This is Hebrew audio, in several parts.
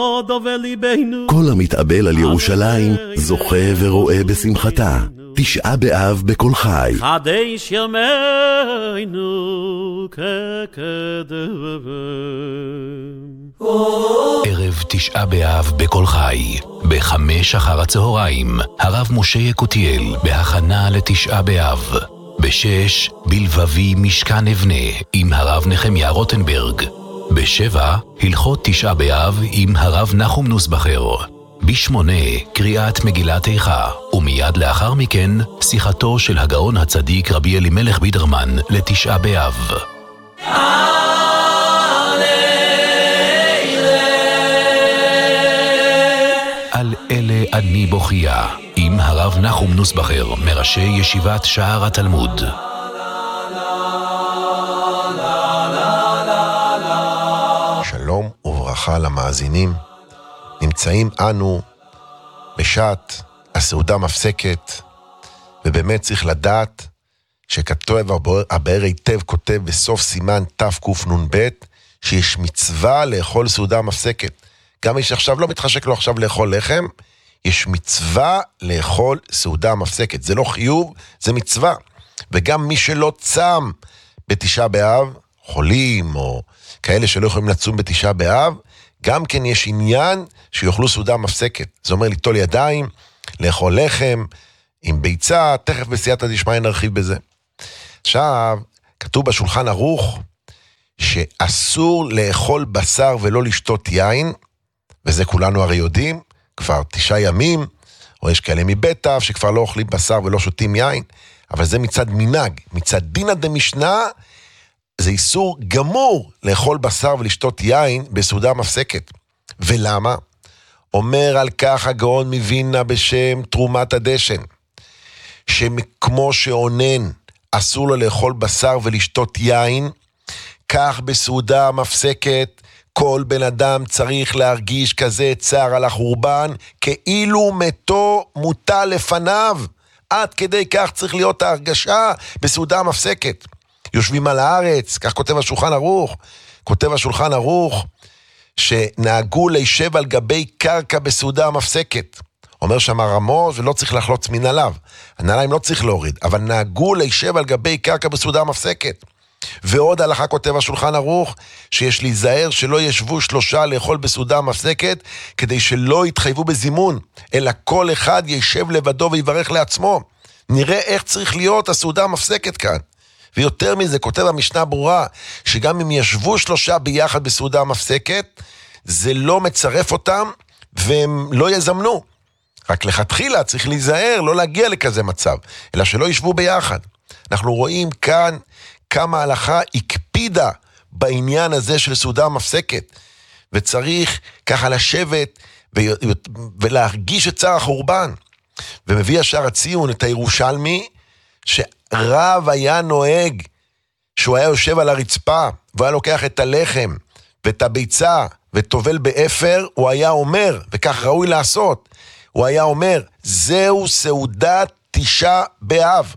כל המתאבל על ירושלים זוכה ורואה בשמחתה. 9 באב בכל חי. חדש ימינו כקדם. ערב 9 באב בכל חי, ב5 אחר הצהריים, הרב משה יקותיאל בהכנה ל9 באב. ב6 בלבבי משכן אבנה עם הרב נחמיה רוטנברג. ב7 הלכות 9 באב עם הרב נחום נוסבכר. ב8 קריאת מגילת איכה, ומיד לאחר מכן שיחתו של הגאון הצדיק רבי אלימלך בידרמן ל9 באב. על אלה אני בוכייה עם הרב נחום נוסבכר מראשי ישיבת שער התלמוד. שלום וברכה למאזינים. נמצאים אנו בשעת הסעודה מפסקת, ובאמת צריך לדעת שכתוב הבאר היטב כותב בסוף סימן תקנ"ב שיש מצווה לאכול סעודה מפסקת. גם מי שעכשיו לא מתחשק לו עכשיו לאכול לחם, יש מצווה לאכול סעודה מפסקת. זה לא חיוב, זה מצווה. וגם מי שלא צם ב9 באב, חולים או כאלה שלא יכולים לצום ב9 באב, גם כן יש עניין שיאכלו סעודה מפסקת. זה אומר ליטול ידיים, לאכול לחם עם ביצה, תכף בסייעתא דשמיא נרחיב בזה. עכשיו, כתוב בשולחן ערוך שאסור לאכול בשר ולא לשתות יין, וזה כולנו הרי יודעים, כבר 9 ימים, או יש כאלה מבית אב שכבר לא אוכלים בשר ולא שותים יין, אבל זה מצד מנהג, מצד דינא דמשנה, זה איסור גמור לאכול בשר ולשתות יין בסעודה מפסקת. ולמה? אומר על כך הגאון מווילנה בשם תרומת הדשן, שכמו שעונן אסור לו לאכול בשר ולשתות יין, כך בסעודה מפסקת כל בן אדם צריך להרגיש כזה צער על החורבן, כאילו מתו מוטל לפניו. עד כדי כך צריך להיות ההרגשה בסעודה מפסקת. יושבים על הארץ, כך כותב השולחן ערוך, כותב השולחן ערוך, שנהגו להישב על גבי קרקע בסעודה המפסקת. אומר שם הרמוז, ולא צריך לחלוץ מנעליו. הנעליים לא צריך להוריד, אבל נהגו להישב על גבי קרקע בסעודה המפסקת. ועוד הלכה כותב השולחן ערוך, שיש להיזהר שלא ישבו 3 לאכול בסעודה המפסקת, כדי שלא יתחייבו בזימון, אלא כל אחד יישב לבדו ויברך לעצמו. נראה איך צריך להיות הסעודה המפסקת כאן. ויותר מזה, כותב המשנה ברורה, שגם אם ישבו 3 ביחד בסעודה המפסקת, זה לא מצרף אותם, והם לא יזמנו. רק לכתחילה צריך להיזהר, לא להגיע לכזה מצב, אלא שלא ישבו ביחד. אנחנו רואים כאן כמה ההלכה הקפידה בעניין הזה של סעודה מפסקת, וצריך ככה לשבת ולהרגיש את צער החורבן. ומביא השער הציון את הירושלמי, שרב היה נוהג, שהוא היה יושב על הרצפה, והוא היה לוקח את הלחם ואת הביצה וטובל באפר, הוא היה אומר, וכך ראוי לעשות, הוא היה אומר, זהו סעודת 9 באב.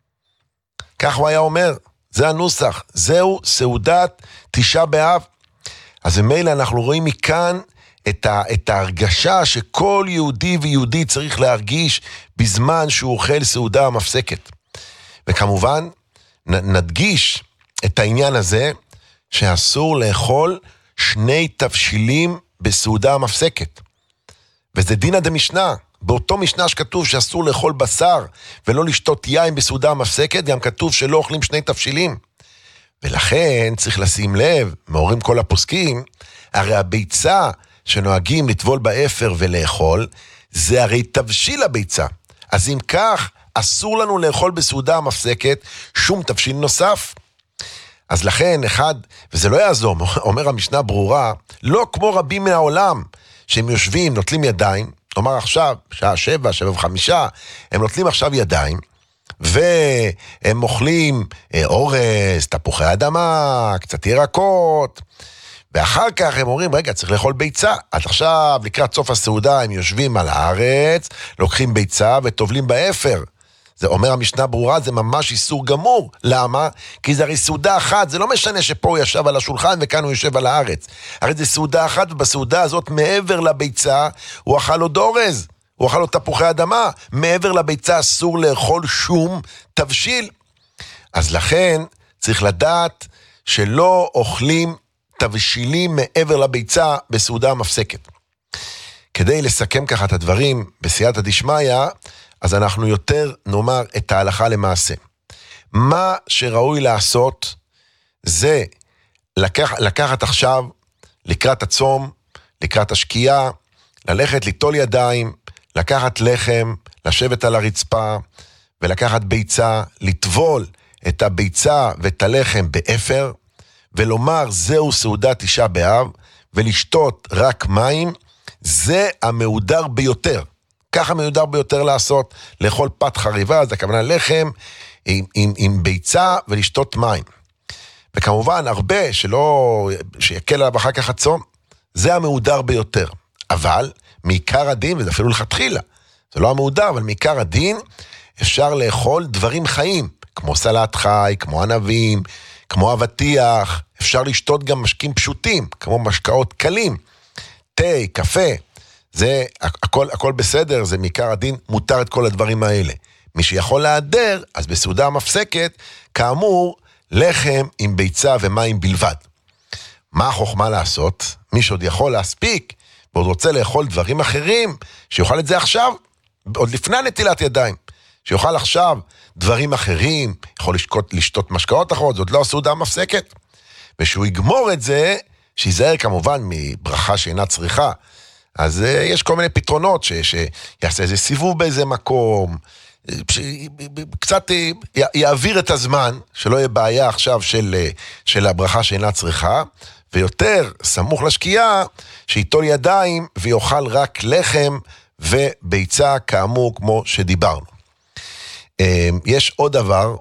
כך הוא היה אומר, זה הנוסח, זהו סעודת 9 באב. אז במילא אנחנו רואים מכאן את ההרגשה שכל יהודי ויהודי צריך להרגיש בזמן שהוא אוכל סעודה המפסקת. וכמובן נדגיש את העניין הזה שאסור לאכול 2 תבשילים בסעודה המפסקת. וזה דינא דמשנה. באותו משנה שכתוב שאסור לאכול בשר ולא לשתות יין בסעודה המפסקת, גם כתוב שלא אוכלים 2 תבשילים. ולכן צריך לשים לב, מאורים כל הפוסקים, הרי הביצה שנוהגים לטבול באפר ולאכול, זה הרי תבשיל הביצה. אז אם כך, אסור לנו לאכול בסעודה המפסקת שום תבשיל נוסף. אז לכן אחד, וזה לא יעזור, אומר המשנה ברורה, לא כמו רבים מהעולם, שהם יושבים, נוטלים ידיים, אומר עכשיו, שעה 7, 7:05, הם נוטלים עכשיו ידיים, והם אוכלים אורז, תפוחי אדמה, קצת ירקות, ואחר כך הם אומרים, רגע, צריך לאכול ביצה. עד עכשיו, לקראת סוף הסעודה, הם יושבים על הארץ, לוקחים ביצה וטובלים באפר. זה אומר המשנה ברורה, זה ממש איסור גמור. למה? כי זה הרי סעודה אחת, זה לא משנה שפה הוא ישב על השולחן וכאן הוא יושב על הארץ. הרי זה סעודה אחת, ובסעודה הזאת מעבר לביצה, הוא אכל עוד אורז, הוא אכל עוד תפוחי אדמה, מעבר לביצה אסור לאכול שום תבשיל. אז לכן צריך לדעת שלא אוכלים תבשילים מעבר לביצה בסעודה מפסקת. כדי לסכם ככה את הדברים בסייעתא דשמיא, אז אנחנו יותר נאמר את ההלכה למעשה. מה שראוי לעשות זה לקחת עכשיו לקראת הצום, לקראת השקיעה, ללכת ליטול ידיים, לקחת לחם, לשבת על הרצפה, ולקחת ביצה, לטבול את הביצה ואת הלחם באפר, ולומר זהו סעודת תשעה באב, ולשתות רק מים, זה המהודר ביותר. ככה מיודר ביותר לעשות, לאכול פת חריבה, זה הכוונה לחם עם ביצה ולשתות מים. וכמובן הרבה שיקל עליו אחר כך הצום, זה המהודר ביותר. אבל מעיקר הדין, וזה אפילו לכתחילה, זה לא המהודר, אבל מעיקר הדין אפשר לאכול דברים חיים, כמו סלט חי, כמו ענבים, כמו אבטיח, אפשר לשתות גם משקים פשוטים, כמו משקאות קלים, תה, קפה, זה הכל בסדר, זה מעיקר הדין, מותר את כל הדברים האלה. מי שיכול להיעדר, אז בסעודה המפסקת, כאמור, לחם עם ביצה ומים בלבד. מה החוכמה לעשות? מי שעוד יכול להספיק, ועוד רוצה לאכול דברים אחרים, שיוכל את זה עכשיו, עוד לפני נטילת ידיים, שיוכל עכשיו דברים אחרים, יכול לשתות משקאות אחרות, זאת לא הסעודה המפסקת. ושהוא יגמור את זה, שיזהר כמובן מברכה שאינה צריכה, אז יש כל מיני פתרונות, שיעשה איזה סיבוב באיזה מקום, קצת יעביר את הזמן, שלא יהיה בעיה עכשיו של הברכה שאינה צריכה, ויותר סמוך לשקיעה, שיטול ידיים ויאכל רק לחם וביצה כאמור כמו שדיברנו. יש עוד דבר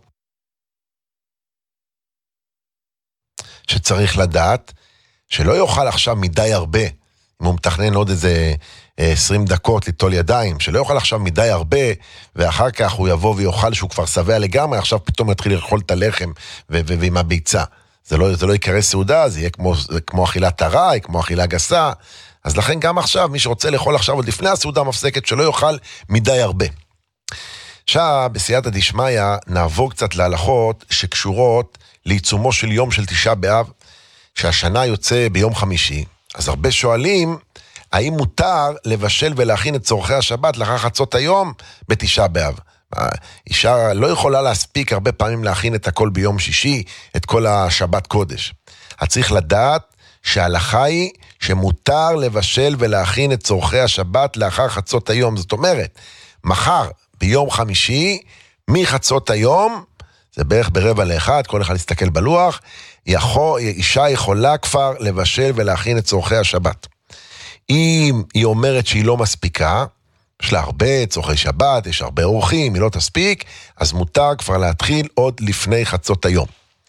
שצריך לדעת, שלא יאכל עכשיו מדי הרבה, אם הוא מתכנן עוד איזה 20 דקות ליטול ידיים, שלא יאכל עכשיו מדי הרבה, ואחר כך הוא יבוא ויאכל שהוא כבר שבע לגמרי, עכשיו פתאום יתחיל לאכול את הלחם ועם הביצה. זה לא יקרא סעודה, זה יהיה כמו אכילת הרעי, כמו אכילה גסה, אז לכן גם עכשיו, מי שרוצה לאכול עכשיו עוד לפני הסעודה המפסקת, שלא יאכל מדי הרבה. עכשיו, בסייעתא דשמיא, נעבור קצת להלכות שקשורות לעיצומו של יום של תשעה באב, שהשנה יוצא ביום חמישי, אז הרבה שואלים, האם מותר לבשל ולהכין את צורכי השבת לאחר חצות היום בתשעה באב? אישה לא יכולה להספיק הרבה פעמים להכין את הכל ביום שישי, את כל השבת קודש. אז צריך לדעת שההלכה היא שמותר לבשל ולהכין את צורכי השבת לאחר חצות היום. זאת אומרת, מחר ביום חמישי, מחצות היום, זה בערך ברבע לאחד, כל אחד להסתכל בלוח, אישה יכולה כבר לבשל ולהכין את צורכי השבת. אם היא אומרת שהיא לא מספיקה, יש לה הרבה צורכי שבת, יש הרבה אורחים, היא לא תספיק, אז מותר כבר להתחיל עוד לפני חצות היום.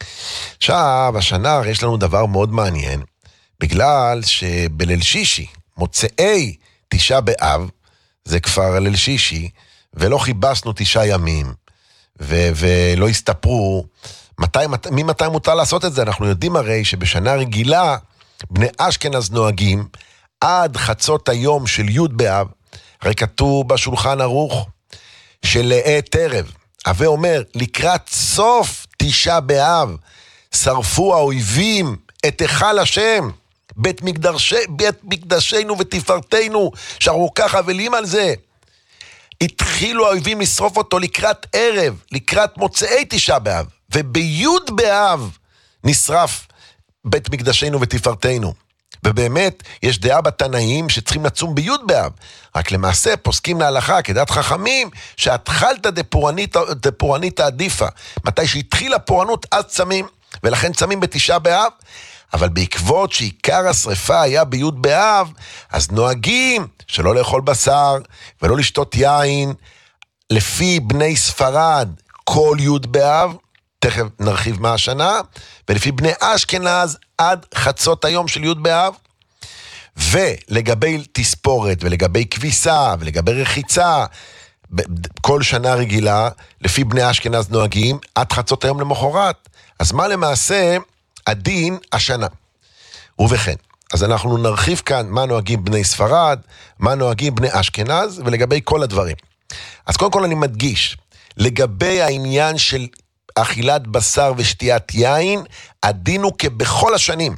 עכשיו, השנה יש לנו דבר מאוד מעניין, בגלל שבליל שישי, מוצאי תשעה באב, זה כבר ליל שישי, ולא חיבסנו 9 ימים, ולא הסתפרו, ממתי מותר לעשות את זה? אנחנו יודעים הרי שבשנה רגילה, בני אשכנז נוהגים, עד חצות היום של י' באב, הרי כתוב בשולחן ערוך, שלעת ערב, הווה אומר, לקראת סוף תשעה באב, שרפו האויבים את היכל השם, בית מקדשנו ותפארתנו, שרו ככה אבלים על זה. התחילו האויבים לשרוף אותו לקראת ערב, לקראת מוצאי תשעה באב, וביוד באב נשרף בית מקדשנו ותפארתנו. ובאמת יש דעה בתנאים שצריכים לצום ביוד באב, רק למעשה פוסקים להלכה כדעת חכמים שהתחלת דפורנית העדיפה, מתי שהתחילה פורענות אז צמים, ולכן צמים בתשעה באב, אבל בעקבות שעיקר השריפה היה ביוד באב, אז נוהגים שלא לאכול בשר ולא לשתות יין, לפי בני ספרד כל יוד באב, תכף נרחיב מה השנה, ולפי בני אשכנז עד חצות היום של י' באב, ולגבי תספורת ולגבי כביסה ולגבי רחיצה, כל שנה רגילה, לפי בני אשכנז נוהגים, עד חצות היום למחרת. אז מה למעשה הדין השנה? ובכן, אז אנחנו נרחיב כאן מה נוהגים בני ספרד, מה נוהגים בני אשכנז, ולגבי כל הדברים. אז קודם כל אני מדגיש, לגבי העניין של אכילת בשר ושתיית יין, הדין הוא כבכל השנים.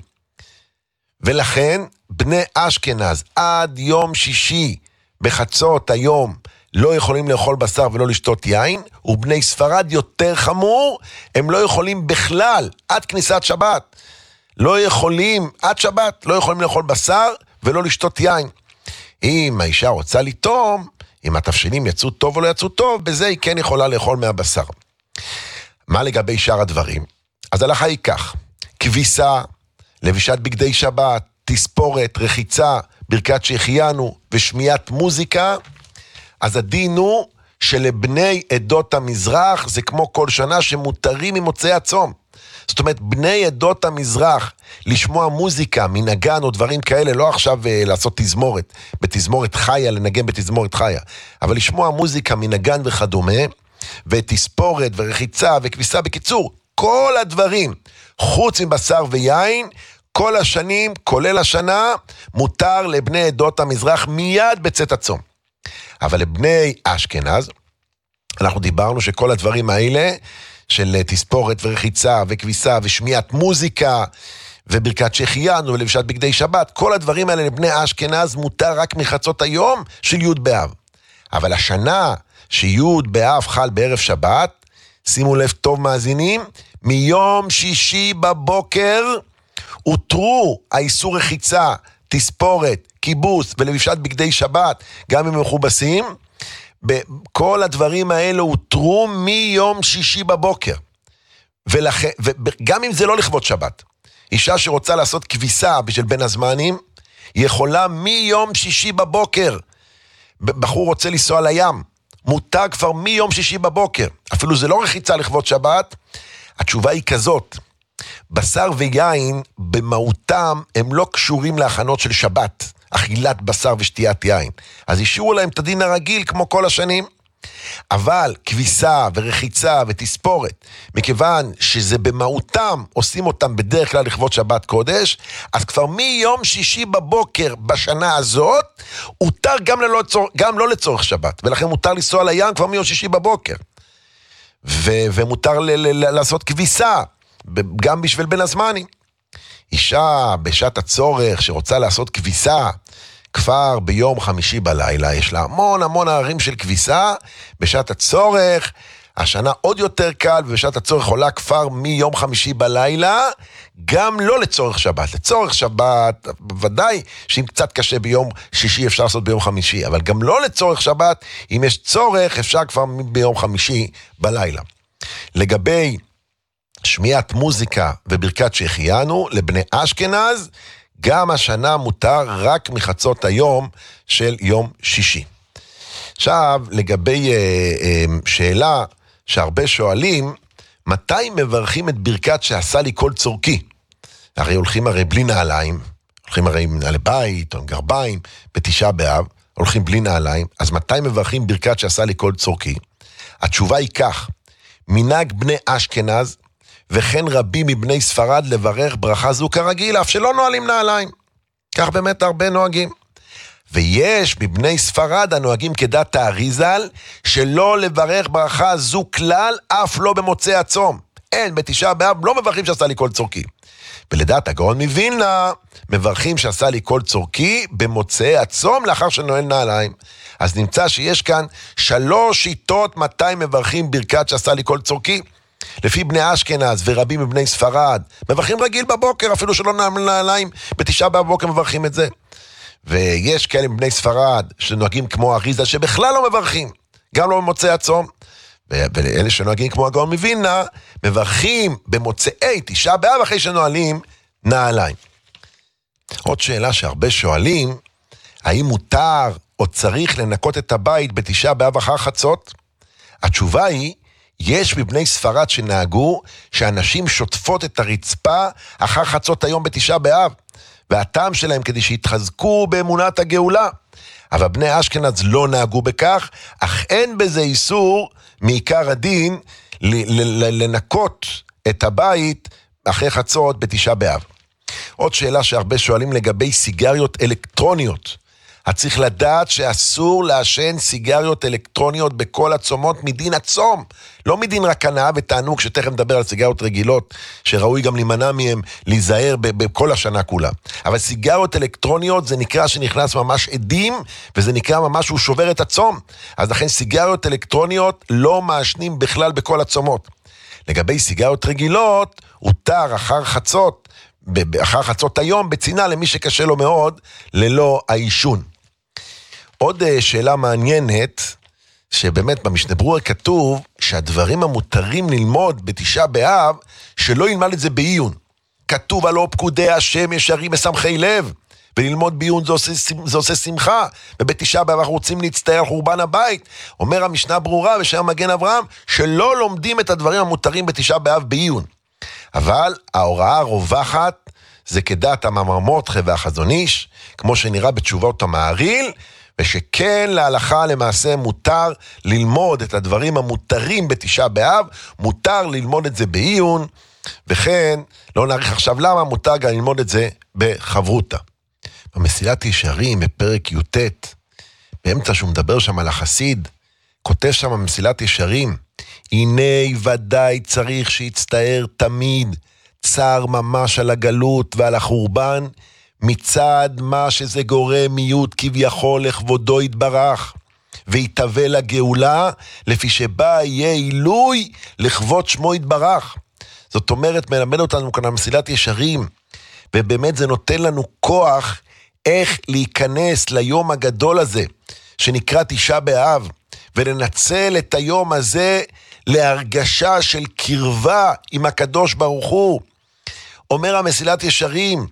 ולכן, בני אשכנז עד יום שישי בחצות היום לא יכולים לאכול בשר ולא לשתות יין, ובני ספרד יותר חמור, הם לא יכולים בכלל עד כניסת שבת. לא יכולים, עד שבת, לא יכולים לאכול בשר ולא לשתות יין. אם האישה רוצה לטום, אם התבשילים יצאו טוב או לא יצאו טוב, בזה היא כן יכולה לאכול מהבשר. מה לגבי שאר הדברים? אז הלכה היא כך, כביסה, לבישת בגדי שבת, תספורת, רחיצה, ברכת שהחיינו ושמיעת מוזיקה, אז הדין הוא שלבני עדות המזרח זה כמו כל שנה שמותרים ממוצאי הצום. זאת אומרת, בני עדות המזרח לשמוע מוזיקה מנגן או דברים כאלה, לא עכשיו לעשות תזמורת, בתזמורת חיה, לנגן בתזמורת חיה, אבל לשמוע מוזיקה מנגן וכדומה, ותספורת ורחיצה וכביסה, בקיצור, כל הדברים, חוץ מבשר ויין, כל השנים, כולל השנה, מותר לבני עדות המזרח מיד בצאת הצום. אבל לבני אשכנז, אנחנו דיברנו שכל הדברים האלה, של תספורת ורחיצה וכביסה ושמיעת מוזיקה וברכת שהחיינו ולבשת בגדי שבת, כל הדברים האלה לבני אשכנז מותר רק מחצות היום של י' באב. אבל השנה שי' באב חל בערב שבת, שימו לב טוב מאזינים, מיום שישי בבוקר הותרו האיסור רחיצה, תספורת, קיבוץ ולבשת בגדי שבת, גם אם הם מכובסים, כל הדברים האלה הותרו מיום שישי בבוקר. וגם אם זה לא לכבוד שבת, אישה שרוצה לעשות כביסה בשביל בין הזמנים, היא יכולה מיום שישי בבוקר. בחור רוצה לנסוע לים, מותר כבר מיום שישי בבוקר. אפילו זה לא רחיצה לכבוד שבת. התשובה היא כזאת, בשר ויין במהותם הם לא קשורים להכנות של שבת, אכילת בשר ושתיית יין. אז אישרו להם את הדין הרגיל כמו כל השנים. אבל כביסה ורחיצה ותספורת, מכיוון שזה במהותם, עושים אותם בדרך כלל לכבוד שבת קודש, אז כבר מיום שישי בבוקר בשנה הזאת, הותר גם לא לצורך שבת, ולכן מותר לנסוע לים כבר מיום שישי בבוקר. ומותר לעשות כביסה, גם בשביל בין הזמנים. אישה בשעת הצורך שרוצה לעשות כביסה, כבר ביום חמישי בלילה, יש לה המון ערים של כביסה, בשעת הצורך, השנה עוד יותר קל, ובשעת הצורך עולה כבר מיום חמישי בלילה, גם לא לצורך שבת. לצורך שבת, בוודאי שאם קצת קשה ביום שישי אפשר לעשות ביום חמישי, אבל גם לא לצורך שבת, אם יש צורך אפשר כבר ביום חמישי בלילה. לגבי שמיעת מוזיקה וברכת שהחיינו, לבני אשכנז, גם השנה מותר רק מחצות היום של יום שישי. עכשיו, לגבי שאלה שהרבה שואלים, מתי מברכים את ברכת שעשה לי כל צורכי? הרי הולכים בלי נעליים, הולכים הרי עם נעלי בית או עם גרביים, בתשעה באב, הולכים בלי נעליים, אז מתי מברכים ברכת שעשה לי כל צורכי? התשובה היא כך, מנהג בני אשכנז, וכן רבים מבני ספרד לברך ברכה זו כרגיל, אף שלא נועלים נעליים. כך באמת הרבה נוהגים. ויש מבני ספרד הנוהגים כדת האריזל, שלא לברך ברכה זו כלל, אף לא במוצאי הצום. אין, בתשעה באב לא מברכים שעשה לי כל צורכי. ולדעת הגאון מווילנה, מברכים שעשה לי כל צורכי במוצאי הצום לאחר שנועל נעליים. אז נמצא שיש כאן 3 שיטות מתי מברכים ברכת שעשה לי כל צורכי. לפי בני אשכנז ורבים מבני ספרד, מברכים רגיל בבוקר, אפילו שלא נעליים, בתשעה בבוקר מברכים את זה. ויש כאלה מבני ספרד שנוהגים כמו אריזה שבכלל לא מברכים, גם לא במוצאי הצום. ואלה שנוהגים כמו הגאון מווילנה, מברכים במוצאי תשעה באב אחרי שנועלים נעליים. עוד שאלה שהרבה שואלים, האם מותר או צריך לנקות את הבית בתשעה באב אחר חצות? התשובה היא, יש מבני ספרד שנהגו שאנשים שוטפות את הרצפה אחר חצות היום בתשעה באב, והטעם שלהם כדי שיתחזקו באמונת הגאולה. אבל בני אשכנז לא נהגו בכך, אך אין בזה איסור מעיקר הדין לנקות את הבית אחרי חצות בתשעה באב. עוד שאלה שהרבה שואלים לגבי סיגריות אלקטרוניות. צריך לדעת שאסור לעשן סיגריות אלקטרוניות בכל הצומות מדין הצום, לא מדין רק הנאה ותענוג, שתכף נדבר על סיגריות רגילות, שראוי גם להימנע מהם, להיזהר בכל השנה כולה. אבל סיגריות אלקטרוניות זה נקרא שנכנס ממש עדים, וזה נקרא ממש שהוא שובר את הצום. אז לכן סיגריות אלקטרוניות לא מעשנים בכלל בכל הצומות. לגבי סיגריות רגילות, הותר אחר חצות היום בצינה למי שקשה לו מאוד ללא העישון. עוד שאלה מעניינת, שבאמת במשנה ברורה כתוב שהדברים המותרים ללמוד בתשעה באב, שלא ילמד את זה בעיון. כתוב הלא פקודי השם ישרים משמחי לב, וללמוד בעיון זה עושה שמחה, ובתשעה באב אנחנו רוצים להצטער על חורבן הבית. אומר המשנה ברורה בשם מגן אברהם, שלא לומדים את הדברים המותרים בתשעה באב בעיון. אבל ההוראה הרווחת זה כדעת המאמר מותחה והחזון איש, כמו שנראה בתשובות המעריל, ושכן להלכה למעשה מותר ללמוד את הדברים המותרים בתשעה באב, מותר ללמוד את זה בעיון, וכן, לא נעריך עכשיו למה, מותר גם ללמוד את זה בחברותה. במסילת ישרים, בפרק י"ט, באמצע שהוא מדבר שם על החסיד, כותב שם במסילת ישרים, הנה ודאי צריך שיצטער תמיד, צער ממש על הגלות ועל החורבן, מצד מה שזה גורם מיות כביכול לכבודו יתברך, ויתהווה לגאולה, לפי שבה יהיה עילוי לכבוד שמו יתברך. זאת אומרת, מלמד אותנו כאן המסילת ישרים, ובאמת זה נותן לנו כוח איך להיכנס ליום הגדול הזה, שנקרא תשעה באב, ולנצל את היום הזה להרגשה של קרבה עם הקדוש ברוך הוא. אומר המסילת ישרים,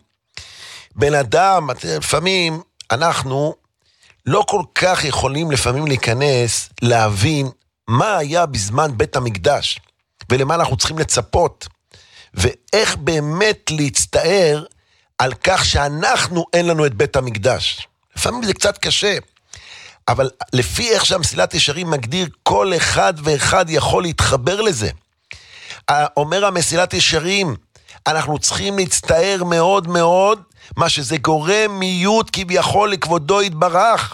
בן אדם, לפעמים אנחנו לא כל כך יכולים לפעמים להיכנס, להבין מה היה בזמן בית המקדש, ולמה אנחנו צריכים לצפות, ואיך באמת להצטער על כך שאנחנו אין לנו את בית המקדש. לפעמים זה קצת קשה, אבל לפי איך שהמסילת ישרים מגדיר, כל אחד ואחד יכול להתחבר לזה. אומר המסילת ישרים, אנחנו צריכים להצטער מאוד מאוד, מה שזה גורם מיות כביכול לכבודו יתברך.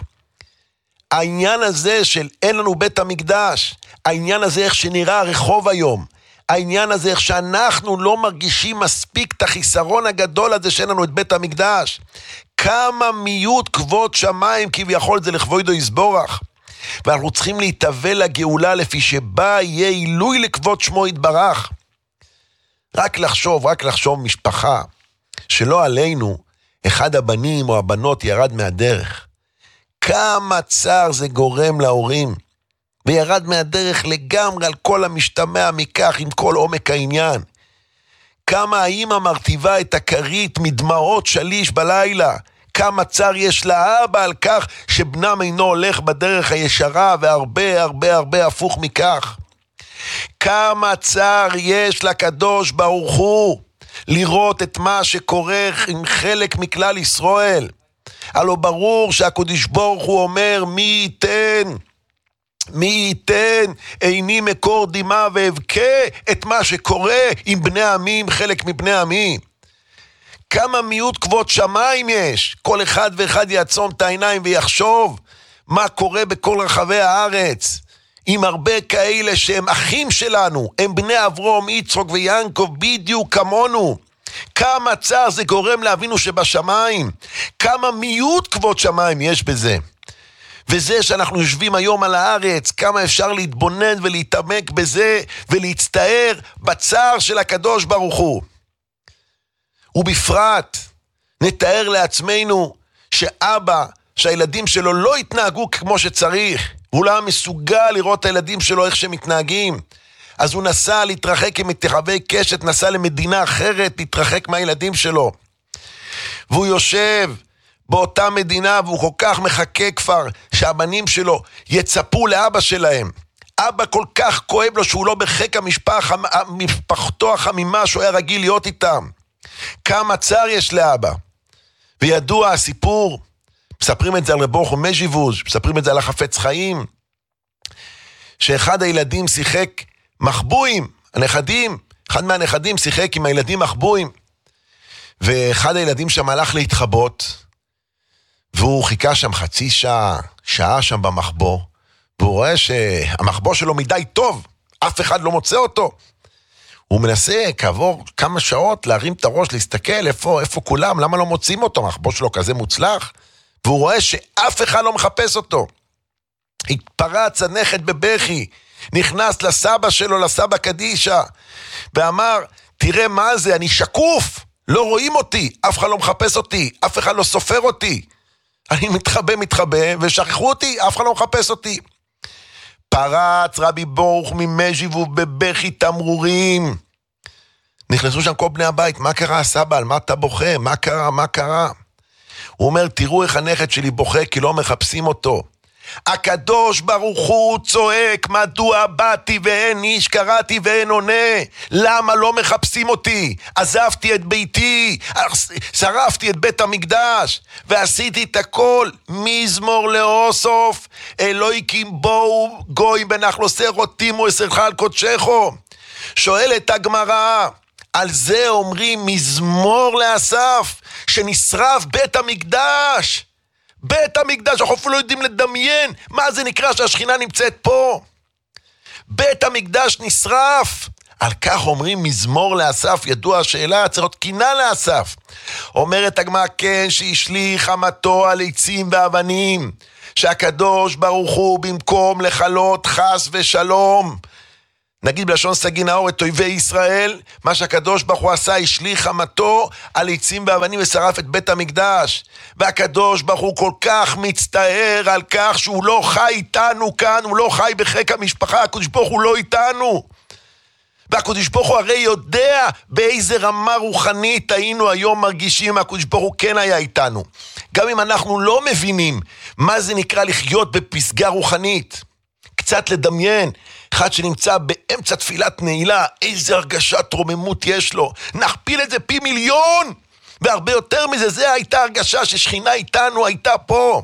העניין הזה של אין לנו בית המקדש, העניין הזה איך שנראה הרחוב היום, העניין הזה איך שאנחנו לא מרגישים מספיק את החיסרון הגדול הזה שאין לנו את בית המקדש, כמה מיות כבוד שמיים כביכול זה לכבודו יסבורך, ואנחנו צריכים להתהווה לגאולה לפי שבה יהיה עילוי לכבוד שמו יתברך. רק לחשוב משפחה, שלא עלינו, אחד הבנים או הבנות ירד מהדרך. כמה צער זה גורם להורים, וירד מהדרך לגמרי על כל המשתמע מכך עם כל עומק העניין. כמה האמא מרטיבה את הכרית מדמעות שליש בלילה, כמה צער יש לאבא על כך שבנם אינו הולך בדרך הישרה, והרבה הרבה הרבה הפוך מכך. כמה צער יש לקדוש ברוך הוא לראות את מה שקורה עם חלק מכלל ישראל. הלא ברור שהקדוש ברוך הוא אומר, מי ייתן איני מקור דמעה ואבכה את מה שקורה עם בני עמים, חלק מבני עמים. כמה מיעוט כבוד שמיים יש, כל אחד ואחד יעצום את העיניים ויחשוב מה קורה בכל רחבי הארץ, עם הרבה כאלה שהם אחים שלנו, הם בני אברהם, יצחק ויעקב בדיוק כמונו. כמה צער זה גורם לאבינו שבשמיים, כמה מיעוט כבוד שמיים יש בזה. וזה שאנחנו יושבים היום על הארץ, כמה אפשר להתבונן ולהתעמק בזה ולהצטער בצער של הקדוש ברוך הוא. ובפרט נתאר לעצמנו שאבא, שהילדים שלו לא התנהגו כמו שצריך, הוא לא מסוגל לראות את הילדים שלו איך שהם מתנהגים, אז הוא נסע להתרחק עם מתחווי קשת, נסע למדינה אחרת להתרחק מהילדים שלו, והוא יושב באותה מדינה והוא כל כך מחכה כבר שהבנים שלו יצפו לאבא שלהם. אבא כל כך כואב לו שהוא לא בחיק משפחתו החמימה שהוא היה רגיל להיות איתם. כמה צער יש לאבא. וידוע הסיפור מספרים את זה על רב ברוך הוא מז'יבוז', מספרים את זה על החפץ חיים, שאחד הילדים שיחק מחבואים, אחד מהנכדים שיחק עם הילדים מחבואים, ואחד הילדים שם הלך להתחבות, והוא חיכה שם חצי שעה שם במחבוא, והוא רואה שהמחבוא שלו מדי טוב, אף אחד לא מוצא אותו. הוא מנסה כעבור כמה שעות להרים את הראש, להסתכל איפה כולם, למה לא מוצאים אותו, המחבוא שלו כזה מוצלח, והוא רואה שאף אחד לא מחפש אותו. התפרץ הנכד בבכי, נכנס לסבא שלו, לסבא קדישה, ואמר, תראה מה זה, אני שקוף, לא רואים אותי, אף אחד לא מחפש אותי, אף אחד לא סופר אותי, אני מתחבא, ושכחו אותי, אף אחד לא מחפש אותי. פרץ רבי ברוך ממז'יבוז' בבכי תמרורים. נכנסו שם כל בני הבית, מה קרה סבא, על מה אתה בוכה, מה קרה? הוא אומר, תראו איך הנכד שלי בוכה, כי לא מחפשים אותו. הקדוש ברוך הוא צועק, מדוע באתי ואין איש, קראתי ואין עונה, למה לא מחפשים אותי? עזבתי את ביתי, שרפתי את בית המקדש, ועשיתי את הכל, מזמור לאוסוף, אלוהיקים בואו גוי בנחלוסי רוטימו אסרך על קודשךו. שואלת הגמרא, על זה אומרים מזמור לאסף, שנשרף בית המקדש, אנחנו אפילו לא יודעים לדמיין מה זה נקרא שהשכינה נמצאת פה. בית המקדש נשרף, על כך אומרים מזמור לאסף. ידוע השאלה, צריך להיות קינה לאסף. אומרת הגמרא, כן, שהשליך חמתו על עצים ואבנים, שהקדוש ברוך הוא במקום לחלות חס ושלום, נגיד בלשון סגי נאור, את אויבי ישראל, מה שהקדוש ברוך הוא עשה, השליך חמתו על עצים ואבנים ושרף את בית המקדש. והקדוש ברוך הוא כל כך מצטער על כך שהוא לא חי איתנו כאן, הוא לא חי בחיק המשפחה, הקדוש ברוך הוא לא איתנו. והקדוש ברוך הוא הרי יודע באיזה רמה רוחנית היינו היום מרגישים, הקדוש ברוך הוא כן היה איתנו. גם אם אנחנו לא מבינים מה זה נקרא לחיות בפסגה רוחנית. קצת לדמיין, אחד שנמצא באמצע תפילת נעילה, איזה הרגשת רוממות יש לו, נכפיל את זה פי מיליון, והרבה יותר מזה, זה הייתה הרגשה ששכינה איתנו, הייתה פה.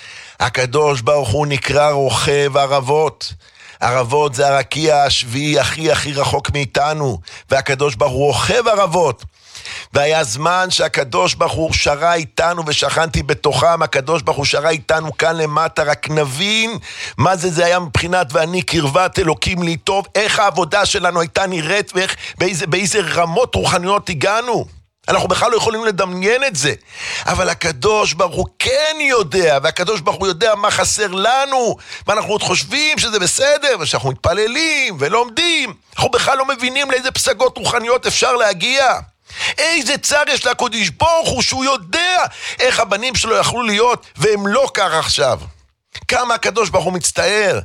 הקדוש ברוך הוא נקרא רוכב ערבות, ערבות זה הרקיע השביעי הכי רחוק מאיתנו, והקדוש ברוך הוא רוכב ערבות, והיה זמן שהקדוש ברוך הוא שרה איתנו ושכנתי בתוכם, הקדוש ברוך הוא שרה איתנו כאן למטה, רק נבין מה זה היה מבחינת ואני קרבת אלוקים לי טוב, איך העבודה שלנו הייתה נראית באיזה רמות רוחניות הגענו. אנחנו בכלל לא יכולים לדמיין את זה, אבל הקדוש ברוך הוא כן יודע, והקדוש ברוך הוא יודע מה חסר לנו, ואנחנו עוד חושבים שזה בסדר, ושאנחנו מתפללים ולומדים, אנחנו בכלל לא מבינים לאיזה פסגות רוחניות אפשר להגיע. איזה צער יש לקדוש ברוך הוא שהוא יודע איך הבנים שלו יכלו להיות והם לא כך עכשיו. כמה הקדוש ברוך הוא מצטער,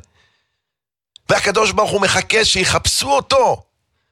והקדוש ברוך הוא מחכה שיחפשו אותו.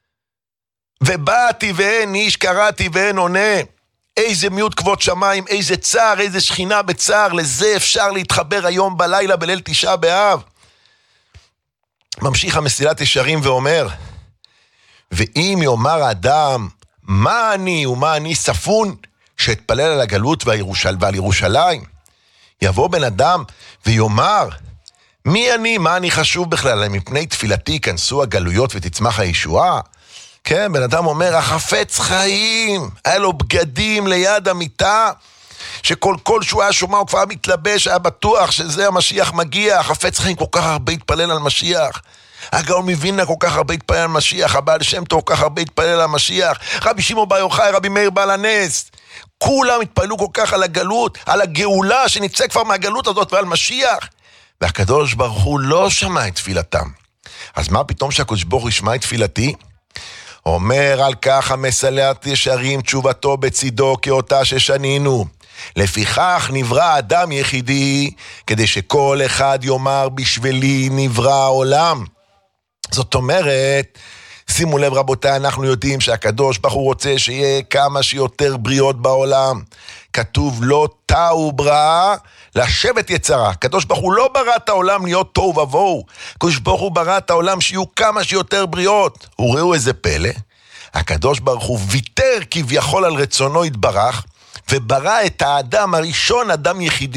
ובאתי ואין איש, קראתי ואין עונה. איזה מיעוט כבוד שמיים, איזה צער, איזה שכינה בצער. לזה אפשר להתחבר היום בלילה בליל תשעה באב. ממשיך המסילת ישרים ואומר, ואם יאמר האדם מה אני ומה אני ספון, שהתפלל על הגלות ועל ירושלים, יבוא בן אדם ויאמר, מי אני, מה אני חשוב בכלל, מפני תפילתי כנסו הגלויות ותצמח הישועה. כן, בן אדם אומר, החפץ חיים, היה לו בגדים ליד המיטה, שכל שהוא היה שומע הוא כבר מתלבש, היה בטוח שזה המשיח מגיע, החפץ חיים כל כך הרבה התפלל על משיח, הגאון מווילנה כל כך הרבה התפלל על משיח, הבעל שם טוב כל כך הרבה התפלל על המשיח, רבי שמעון בר יוחאי, רבי מאיר בעל הנס, כולם התפללו כל כך על הגלות, על הגאולה שנצא כבר מהגלות הזאת ועל משיח, והקדוש ברוך הוא לא שמע את תפילתם. אז מה פתאום שהקדוש ברוך הוא ישמע את תפילתי? אומר על כך המסילת ישרים תשובתו בצידו כאותה ששנינו, לפיכך נברא אדם יחידי, כדי שכל אחד יאמר בשבילי נברא העולם. זאת אומרת, שימו לב רבותיי, אנחנו יודעים שהקדוש ברוך הוא רוצה שיהיה כמה שיותר בריאות בעולם. כתוב לא תאו בראה לשבת יצרה. הקדוש ברוך הוא לא ברא את העולם להיות תוהו ובוהו. הקדוש ברוך הוא ברא את העולם שיהיו כמה שיותר בריאות. וראו איזה פלא, הקדוש ברוך הוא ויתר כביכול על רצונו יתברך, וברא את האדם הראשון אדם יחידי.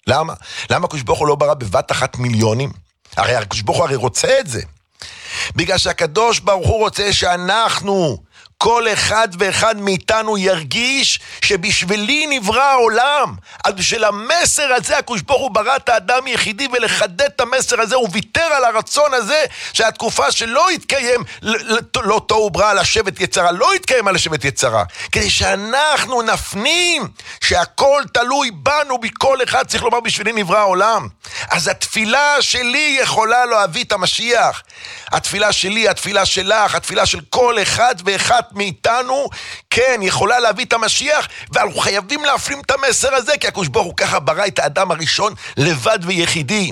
למה? למה הקדוש ברוך הוא לא ברא בבת אחת מיליונים? הרי הקדוש ברוך הוא רוצה את זה. בגלל שהקדוש ברוך הוא רוצה שאנחנו, כל אחד ואחד מאיתנו ירגיש שבשבילי נברא העולם. אז בשביל המסר הזה הקדוש ברוך הוא ברא את האדם יחידי, ולחדד את המסר הזה הוא ויתר על הרצון הזה שהתקופה שלא יתקיים, לא תוהו ברא על השבט יצרה, לא יתקיים על השבט יצרה, כדי שאנחנו נפנים שהכל תלוי בנו, בכל אחד צריך לומר בשבילי נברא העולם. אז התפילה שלי יכולה להביא את המשיח, התפילה שלי, התפילה שלך, התפילה של כל אחד ואחד מאיתנו, כן, יכולה להביא את המשיח, ואנחנו חייבים להפנים את המסר הזה, כי הקדוש ברוך הוא ככה ברא את האדם הראשון לבד ויחידי.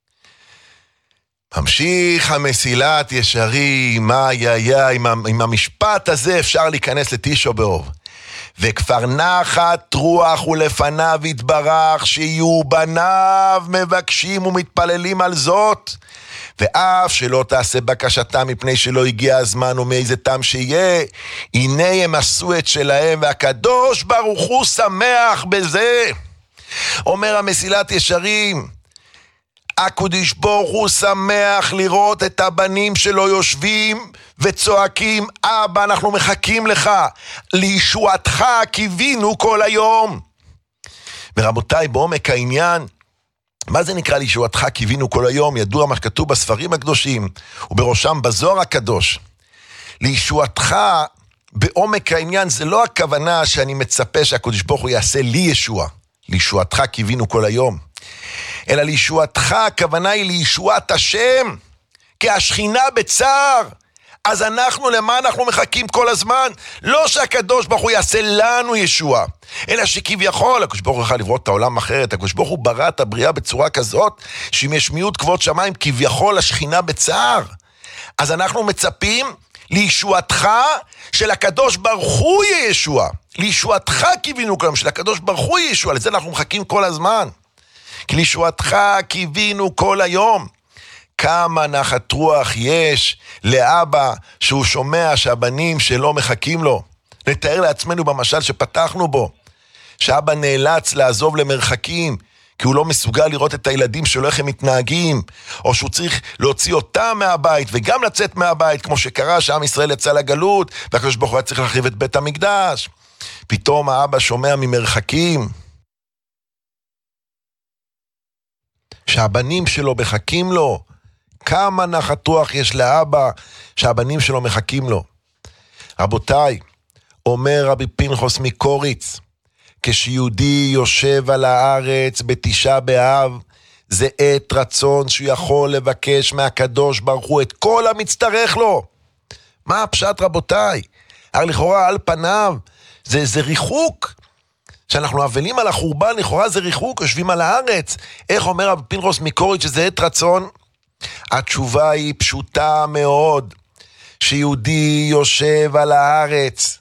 ממשיך המסילת ישרים, מה היה, עם המשפט הזה אפשר להיכנס לתשעה באב. וכפר נחת רוח ולפניו יתברך, שיהיו בניו מבקשים ומתפללים על זאת, ואף שלא תעשה בקשתם מפני שלא הגיע הזמן ומאיזה טעם שיהיה, הנה הם עשו את שלהם, והקדוש ברוך הוא שמח בזה. אומר המסילת ישרים, הקדוש ברוך הוא שמח לראות את הבנים שלו יושבים וצועקים, אבא אנחנו מחכים לך, לישועתך קיווינו כל היום. ורבותיי, בעומק העניין, מה זה נקרא לישועתך קיווינו כל היום? ידוע מה שכתוב בספרים הקדושים, ובראשם בזוהר הקדוש. לישועתך בעומק העניין זה לא הכוונה שאני מצפה שהקדוש ברוך הוא יעשה לי ישוע, לישועתך קיווינו כל היום, אלא לישועתך הכוונה היא לישועת השם, כי השכינה בצער, אז למה אנחנו מחכים כל הזמן? לא שהקדוש ברוך הוא יעשה לנו ישוע, אלא שכביכול הקדוש ברוך הוא יכול לברוא את העולם אחרת. הקדוש ברוך הוא ברא את הבריאה בצורה כזאת, שאם יש מיעוט כבוד שמיים, כביכול השכינה בצער. אז אנחנו מצפים לישועתך של הקדוש ברוך הוא יהיה ישוע, לישועתך קיווינו כל היום, של הקדוש ברוך הוא יהיה ישוע, לזה אנחנו מחכים כל הזמן. כי לישועתך קיווינו כל היום. כמה נחת רוח יש לאבא שהוא שומע שהבנים שלו מחכים לו. נתאר לעצמנו במשל שפתחנו בו, שאבא נאלץ לעזוב למרחקים, כי הוא לא מסוגל לראות את הילדים שלו איך הם מתנהגים, או שהוא צריך להוציא אותם מהבית וגם לצאת מהבית, כמו שקרה שעם ישראל יצא לגלות, והקדוש ברוך הוא היה צריך להחריב את בית המקדש. פתאום האבא שומע ממרחקים שהבנים שלו מחכים לו. כמה נחת רוח יש לאבא שהבנים שלו מחכים לו. רבותיי, אומר רבי פנחס מקוריץ, כשיהודי יושב על הארץ בתשעה באב, זה עת רצון שהוא יכול לבקש מהקדוש ברוך הוא את כל המצטרך לו. מה הפשט רבותיי? הרי לכאורה על פניו זה ריחוק, שאנחנו אבלים על החורבן, לכאורה זה ריחוק, יושבים על הארץ. איך אומר רבי פנחס מקוריץ שזה עת רצון? התשובה היא פשוטה מאוד, שיהודי יושב על הארץ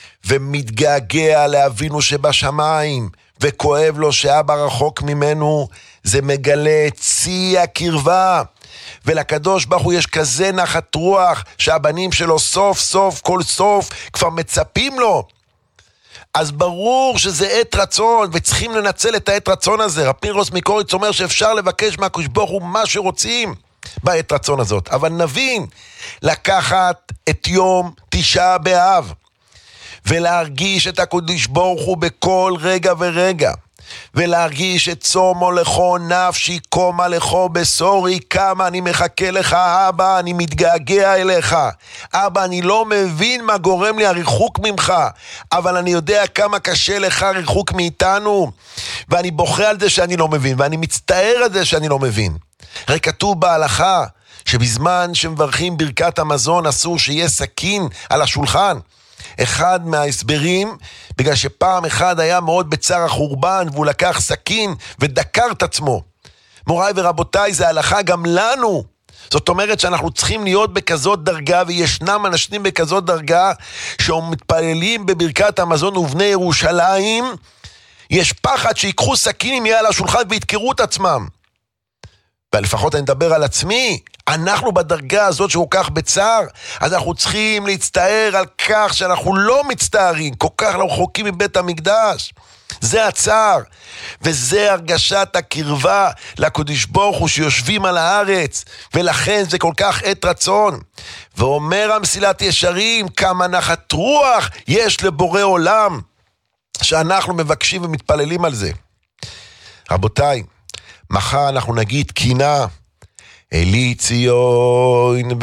ומתגעגע לאבינו שבשמיים, וכואב לו שאבא רחוק ממנו, זה מגלה צי הקרבה, ולקדוש ברוך הוא יש כזה נחת רוח, שהבנים שלו סוף סוף, כל סוף, כבר מצפים לו. אז ברור שזה עת רצון, וצריכים לנצל את העת רצון הזה. רבי פנחס מקוריץ אומר שאפשר לבקש מהקדוש ברוך הוא מה שרוצים בעת רצון הזאת, אבל נבין, לקחת את יום תשעה באב, ולהרגיש את הקדוש ברוך הוא בכל רגע ורגע, ולהרגיש את צומו לכו נפשי קומה לכו בשורי, כמה אני מחכה לך אבא, אני מתגעגע אליך אבא, אני לא מבין מה גורם לי הריחוק ממך, אבל אני יודע כמה קשה לך הריחוק מאיתנו, ואני בוכה על זה שאני לא מבין, ואני מצטער על זה שאני לא מבין. הרי כתוב בהלכה שבזמן שמברכים ברכת המזון אסור שיהיה סכין על השולחן. אחד מההסברים, בגלל שפעם אחד היה מאוד בצער החורבן, והוא לקח סכין ודקר את עצמו. מוריי ורבותיי, זה הלכה גם לנו. זאת אומרת שאנחנו צריכים להיות בכזאת דרגה, וישנם אנשים בכזאת דרגה, שמתפללים בברכת המזון ובני ירושלים, יש פחד שיקחו סכינים יהיה על השולחן ויתקרו את עצמם. ולפחות אני מדבר על עצמי, אנחנו בדרגה הזאת שהוא כך בצער, אז אנחנו צריכים להצטער על כך שאנחנו לא מצטערים, כל כך לא רחוקים מבית המקדש. זה הצער, וזה הרגשת הקרבה לקדוש ברוך הוא שיושבים על הארץ, ולכן זה כל כך עת רצון. ואומר המסילת ישרים, כמה נחת רוח יש לבורא עולם, שאנחנו מבקשים ומתפללים על זה. רבותיי, מחר אנחנו נגיד קינה, אלי ציון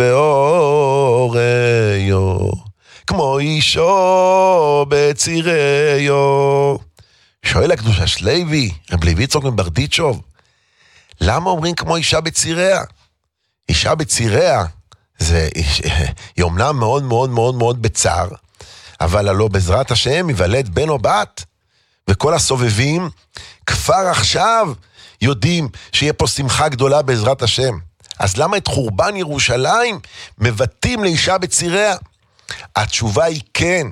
באוריו, כמו אישו בציריו. שואל הקדוש השלוי, רב לוי יצחק מברדיצ'וב, למה אומרים כמו אישה בציריה? אישה בציריה, היא אומנם מאוד מאוד מאוד מאוד בצער, אבל הלא בעזרת השם יוולד בן או בת, וכל הסובבים כבר עכשיו יודעים שיהיה פה שמחה גדולה בעזרת השם. אז למה את חורבן ירושלים מבטאים לאישה בציריה? התשובה היא כן,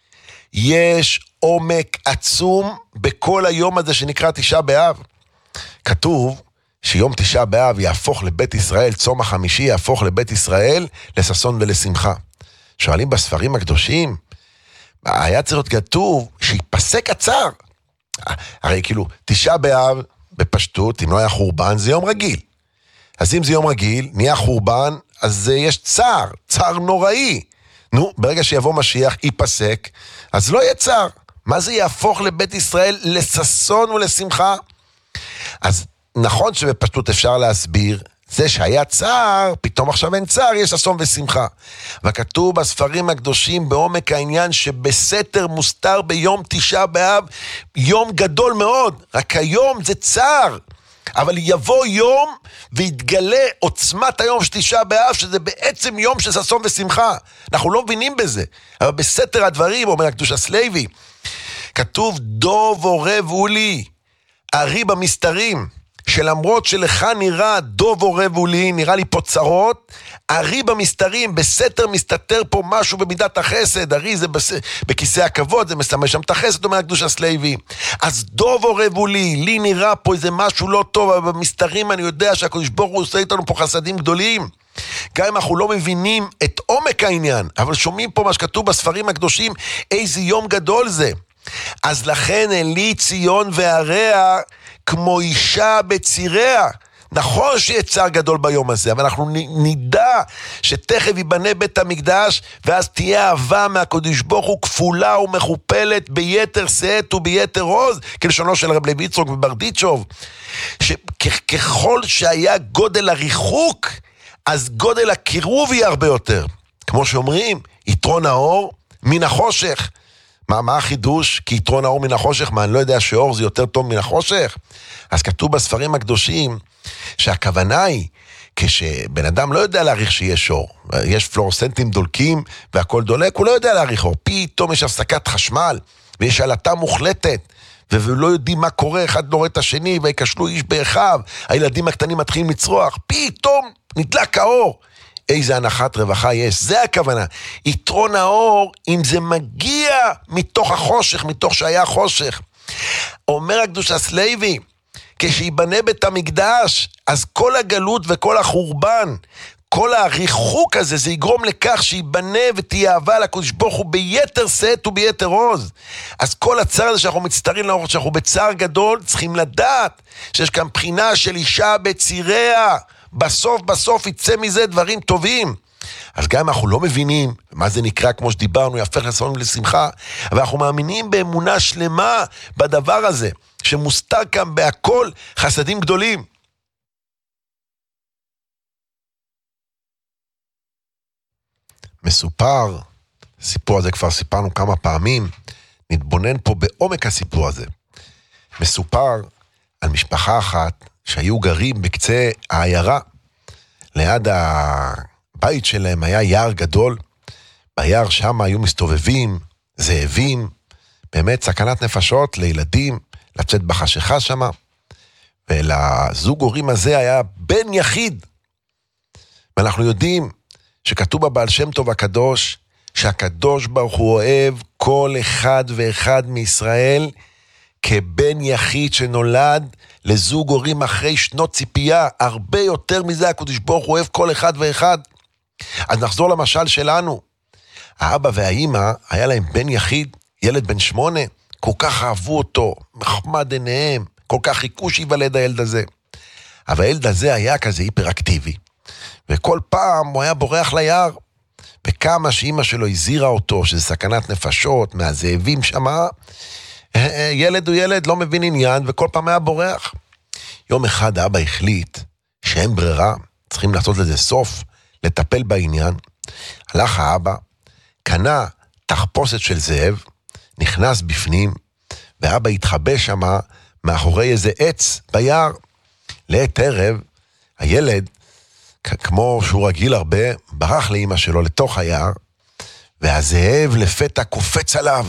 יש עומק עצום בכל היום הזה שנקרא תשעה באב. כתוב שיום תשעה באב יהפוך לבית ישראל, צום החמישי יהפוך לבית ישראל לששון ולשמחה. שואלים בספרים הקדושים, היה צריך להיות כתוב שיפסק הצער. הרי כאילו תשעה באב בפשטות, אם לא היה חורבן זה יום רגיל. אז אם זה יום רגיל, נהיה חורבן, אז יש צער, צער נוראי. נו, ברגע שיבוא משיח, ייפסק, אז לא יהיה צער. מה זה יהפוך לבית ישראל לששון ולשמחה? אז נכון שבפשטות אפשר להסביר, זה שהיה צער, פתאום עכשיו אין צער, יש ששון ושמחה. וכתוב בספרים הקדושים בעומק העניין שבסתר מוסתר ביום תשעה באב, יום גדול מאוד, רק היום זה צער. אבל יבוא יום ויתגלה עוצמת היום של תשעה באב, שזה בעצם יום של ששון ושמחה. אנחנו לא מבינים בזה, אבל בסתר הדברים, אומר הקדוש השלוי, כתוב דוב עורב הוא לי, ארי במסתרים, שלמרות שלך נראה דוב עורב הוא לי, נראה לי פה צרות, ארי במסתרים, בסתר מסתתר פה משהו במידת החסד, ארי זה בכיסא הכבוד, זה מסמל שם את החסד, אומר הקדוש השלוי. אז דוב עורב הוא לי, לי נראה פה איזה משהו לא טוב, אבל במסתרים אני יודע שהקדוש ברוך הוא עושה איתנו פה חסדים גדולים. גם אם אנחנו לא מבינים את עומק העניין, אבל שומעים פה מה שכתוב בספרים הקדושים, איזה יום גדול זה. אז לכן אלי ציון והרע כמו אישה בציריה. נכון שיהיה צער גדול ביום הזה, אבל אנחנו נדע שתכף ייבנה בית המקדש, ואז תהיה אהבה מהקדוש ברוך הוא כפולה ומכופלת ביתר שאת וביתר עוז, כלשונו של רב לוי יצחק מברדיצ'וב, שככל שהיה גודל הריחוק, אז גודל הקירוב יהיה הרבה יותר. כמו שאומרים, יתרון האור מן החושך. מה החידוש? כי יתרון האור מן החושך, מה אני לא יודע שאור זה יותר טוב מן החושך? אז כתוב בספרים הקדושים שהכוונה היא כשבן אדם לא יודע להעריך שיש אור, יש פלורסנטים דולקים והכל דולק, הוא לא יודע להעריך אור, פתאום יש הפסקת חשמל ויש עלטה מוחלטת ולא יודעים מה קורה, אחד לא רואה את השני ויקשלו איש באחיו, הילדים הקטנים מתחילים לצרוח, פתאום נדלק האור. איזה הנחת רווחה יש, זה הכוונה. יתרון האור, אם זה מגיע מתוך החושך, מתוך שהיה חושך. אומר הקדוש השלוי, כשיבנה בית המקדש, אז כל הגלות וכל החורבן, כל הריחוק הזה, זה יגרום לכך שיבנה ותהיה אהבה לקדוש ברוך הוא ביתר שאת וביתר עוז. אז כל הצער הזה שאנחנו מצטערים לאור, שאנחנו בצער גדול, צריכים לדעת שיש כאן בחינה של אישה בציריה, בסוף יצא מזה דברים טובים. אז גם אנחנו לא מבינים מה זה נקרא, כמו שדיברנו, יהפך לששון ולשמחה, אבל אנחנו מאמינים באמונה שלמה בדבר הזה, שמוסתר כאן בהכל חסדים גדולים. מסופר, הסיפור הזה כבר סיפרנו כמה פעמים, נתבונן פה בעומק הסיפור הזה. מסופר על משפחה אחת שהיו גרים בקצה העיירה, ליד הבית שלהם היה יער גדול, ביער שם היו מסתובבים זאבים, באמת סכנת נפשות לילדים, לצאת בחשיכה שם, ולזוג הורים הזה היה בן יחיד, ואנחנו יודעים שכתוב בבעל שם טוב הקדוש, שהקדוש ברוך הוא אוהב כל אחד ואחד מישראל, כבן יחיד שנולד לזוג הורים אחרי שנות ציפייה, הרבה יותר מזה הקדוש ברוך הוא אוהב כל אחד ואחד. אז נחזור למשל שלנו, האבא והאימא היה להם בן יחיד, ילד בן 8, כל כך אהבו אותו, מחמד עיניהם, כל כך חיכו שיוולד הילד הזה. אבל הילד הזה היה כזה היפראקטיבי, וכל פעם הוא היה בורח ליער, וכמה שאמא שלו הזהירה אותו, שזה סכנת נפשות, מהזאבים שמה, ילד הוא ילד, לא מבין עניין, וכל פעם היה בורח. יום אחד האבא החליט שאין ברירה, צריכים לעשות לזה סוף, לטפל בעניין. הלך האבא, קנה תחפושת של זאב, נכנס בפנים, ואבא התחבא שמה מאחורי איזה עץ ביער. לעת ערב, הילד, כמו שהוא רגיל הרבה, ברח לאמא שלו לתוך היער, והזאב לפתע קופץ עליו.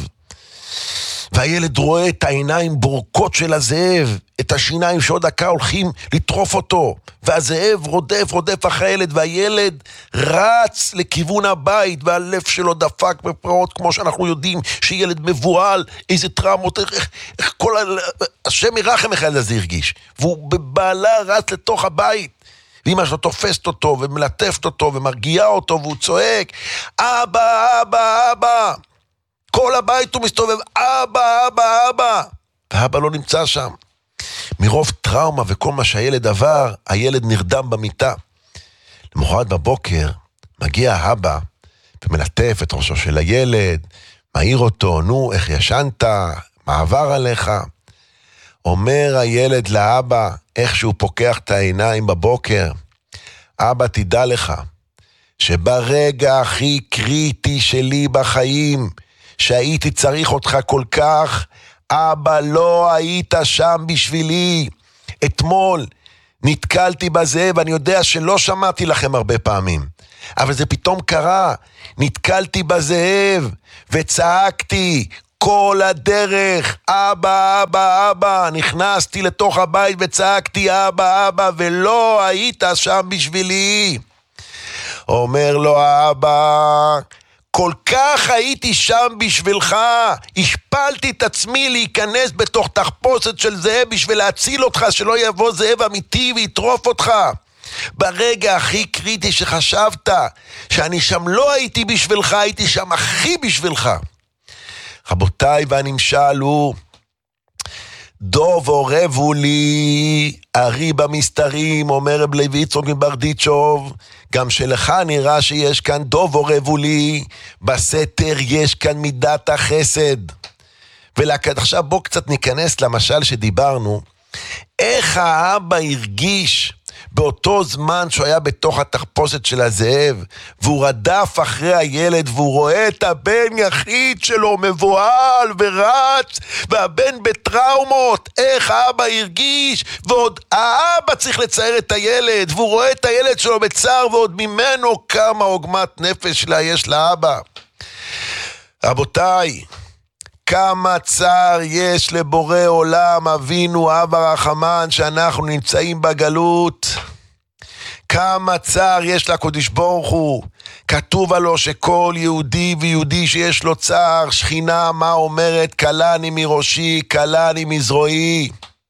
והילד רואה את העיניים בורקות של הזאב, את השיניים שעוד דקה הולכים לטרוף אותו, והזאב רודף אחרי הילד, והילד רץ לכיוון הבית, והלב שלו דפק בפרעות, כמו שאנחנו יודעים שילד מבועל, איזה טראומות, איך כל השם ירחם איך הילד הזה הרגיש, והוא בבעלה רץ לתוך הבית, ואמא שלו תופסת אותו ומלטפת אותו ומרגיעה אותו, והוא צועק, אבא, אבא, אבא. כל הבית הוא מסתובב, אבא, אבא, אבא. והאבא לא נמצא שם. מרוב טראומה וכל מה שהילד עבר, הילד נרדם במיטה. למחרת בבוקר מגיע האבא ומלטף את ראשו של הילד, מעיר אותו, נו, איך ישנת? מה עבר עליך? אומר הילד לאבא, איך שהוא פוקח את העיניים בבוקר, אבא, תדע לך, שברגע הכי קריטי שלי בחיים, שהייתי צריך אותך כל כך, אבא, לא היית שם בשבילי. אתמול נתקלתי בזה, ואני יודע שלא שמעתי לכם הרבה פעמים, אבל זה פתאום קרה. נתקלתי בזאב וצעקתי כל הדרך, אבא, אבא, אבא. נכנסתי לתוך הבית וצעקתי אבא, אבא, ולא היית שם בשבילי. אומר לו האבא, כל כך הייתי שם בשבילך, השפלתי את עצמי להיכנס בתוך תחפושת של זאב בשביל להציל אותך, שלא יבוא זאב אמיתי ויטרוף אותך. ברגע הכי קריטי שחשבת שאני שם לא הייתי בשבילך, הייתי שם הכי בשבילך. רבותיי, והנמשל הוא, דוב עורבו לי, ארי במסתרים, אומר רב לוי יצחק מברדיצ'וב, גם שלך נראה שיש כאן דוב עורבו לי, בסתר יש כאן מידת החסד. עכשיו בוא קצת ניכנס למשל שדיברנו, איך האבא הרגיש באותו זמן שהוא היה בתוך התחפושת של הזאב, והוא רדף אחרי הילד, והוא רואה את הבן יחיד שלו מבועל ורץ, והבן בטראומות, איך האבא הרגיש, ועוד האבא צריך לצייר את הילד, והוא רואה את הילד שלו בצער, ועוד ממנו כמה עוגמת נפש שלה יש לאבא. רבותיי, כמה צער יש לבורא עולם, אבינו אבא רחמן, שאנחנו נמצאים בגלות. כמה צער יש לקדוש ברוך הוא. כתוב עלו שכל יהודי ויהודי שיש לו צער, שכינה מה אומרת? קלני מראשי, קלני מזרועי.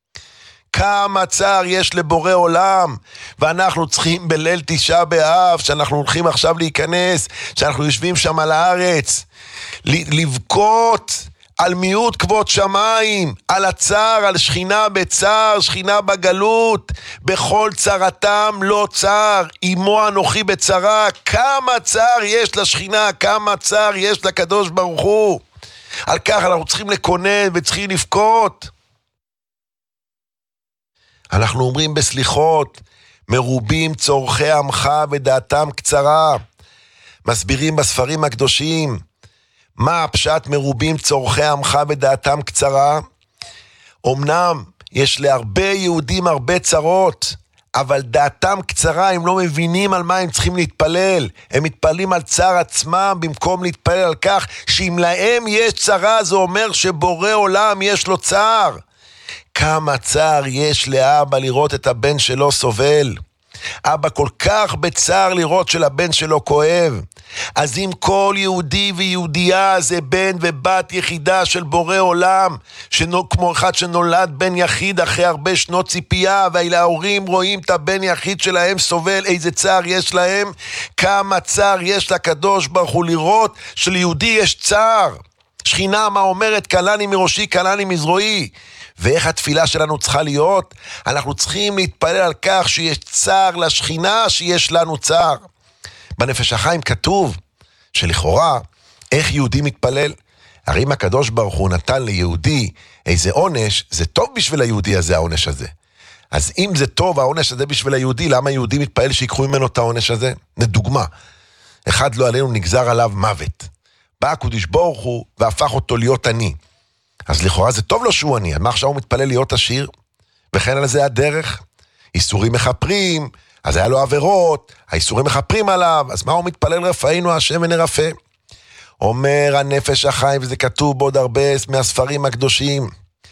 כמה צער יש לבורא עולם, ואנחנו צריכים בליל תשעה באב, שאנחנו הולכים עכשיו להיכנס, שאנחנו יושבים שם על הארץ, לבכות על מיעוט כבוד שמיים, על הצער, על שכינה בצער, שכינה בגלות, בכל צרתם לא צער, אמו אנוכי בצרה. כמה צער יש לשכינה, כמה צער יש לקדוש ברוך הוא. על כך אנחנו צריכים לקונן וצריכים לבכות. אנחנו אומרים בסליחות, מרובים צורכי עמך ודעתם קצרה. מסבירים בספרים הקדושים, מה הפשט מרובים צורכי עמך ודעתם קצרה? אמנם יש להרבה יהודים הרבה צרות, אבל דעתם קצרה, הם לא מבינים על מה הם צריכים להתפלל. הם מתפללים על צער עצמם במקום להתפלל על כך שאם להם יש צרה, זה אומר שבורא עולם יש לו צער. כמה צער יש לאבא לראות את הבן שלו סובל. אבא כל כך בצער לראות שלבן שלו כואב. אז אם כל יהודי ויהודייה זה בן ובת יחידה של בורא עולם, כמו אחד שנולד בן יחיד אחרי הרבה שנות ציפייה, וההורים רואים את הבן יחיד שלהם סובל, איזה צער יש להם. כמה צער יש לקדוש ברוך הוא לראות שליהודי יש צער. שכינה מה אומרת? קלני מראשי, קלני מזרועי. ואיך התפילה שלנו צריכה להיות? אנחנו צריכים להתפלל על כך שיש צער לשכינה, שיש לנו צער. בנפש החיים כתוב שלכאורה, איך יהודי מתפלל? הרי אם הקדוש ברוך הוא נתן ליהודי איזה עונש, זה טוב בשביל היהודי הזה, העונש הזה. אז אם זה טוב, העונש הזה בשביל היהודי, למה יהודי מתפעל שיקחו ממנו את העונש הזה? לדוגמה, אחד לא עלינו נגזר עליו מוות. בא הקדוש ברוך הוא והפך אותו להיות עני. אז לכאורה זה טוב לו שהוא עני, אז מה עכשיו הוא מתפלל להיות עשיר? וכן על זה הדרך, איסורים מחפרים, אז היה לו עבירות, האיסורים מחפרים עליו, אז מה הוא מתפלל? רפאינו השם ונרפא. אומר הנפש החי, וזה כתוב בעוד הרבה מהספרים הקדושים,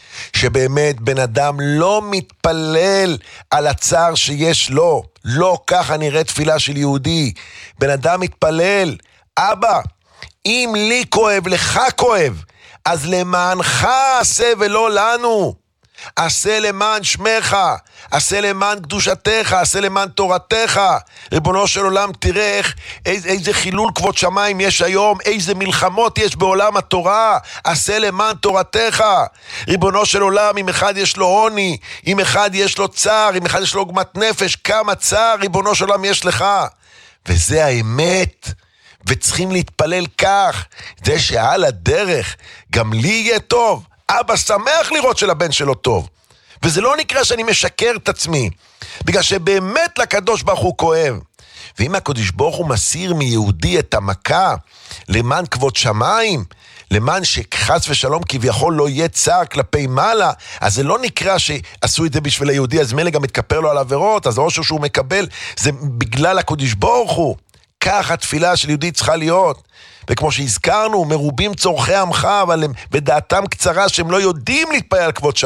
שבאמת בן אדם לא מתפלל על הצער שיש לו, לא ככה נראית תפילה של יהודי. בן אדם מתפלל, אבא, אם לי כואב, לך כואב, אז למענך עשה ולא לנו. עשה למען שמך, עשה למען קדושתך, עשה למען תורתך. ריבונו של עולם, תראה איזה חילול כבוד שמיים יש היום, איזה מלחמות יש בעולם התורה. עשה למען תורתך. ריבונו של עולם, אם אחד יש לו עוני, אם אחד יש לו צער, אם אחד יש לו עוגמת נפש, כמה צער ריבונו של עולם יש לך. וזה האמת. וצריכים להתפלל כך, זה שעל הדרך גם לי יהיה טוב. אבא שמח לראות שלבן שלו טוב. וזה לא נקרא שאני משקר את עצמי, בגלל שבאמת לקדוש ברוך הוא כואב. ואם הקדוש ברוך הוא מסיר מיהודי את המכה, למען כבוד שמיים, למען שחס ושלום כביכול לא יהיה צער כלפי מעלה, אז זה לא נקרא שעשו את זה בשביל היהודי, אז מילא גם מתכפר לו על עבירות, אז העושר שהוא מקבל, זה בגלל הקדוש ברוך הוא. כך התפילה של יהודי צריכה להיות. וכמו שהזכרנו, מרובים צורכי עמך, אבל בדעתם קצרה שהם לא יודעים להתפלל על כבוד שמיים.